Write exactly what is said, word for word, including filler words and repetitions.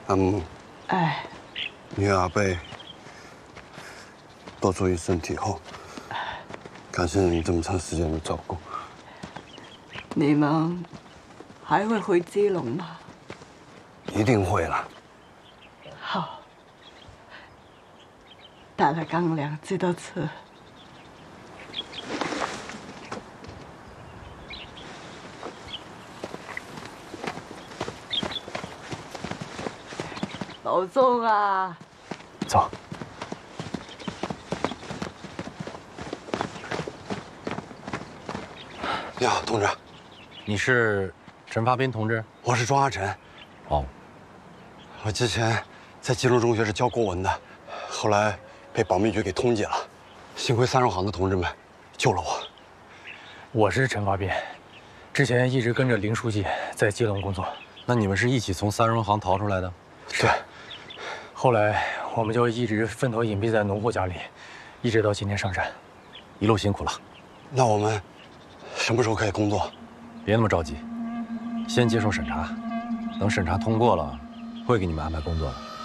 阿母， 哎， 你阿伯多注意身体后，感谢你这么长时间的照顾。 你们还会回基隆吗？ 一定会了。 好，带了干粮记得吃。老钟啊， 走。 你好，同志。 你是陈发斌同志？ 我是庄阿晨。 哦。 我之前在基隆中学是教国文的，后来被保密局给通缉了，幸亏三肉行的同志们救了我。 我是陈发斌，之前一直跟着林书记在基隆工作。 那你们是一起从三荣行逃出来的？ 对。 后来我们就一直分头隐蔽在农户家里，一直到今天上山， 一路辛苦了。 那我们什么时候可以工作？ 别那么着急，先接受审查，等审查通过了，会给你们安排工作的。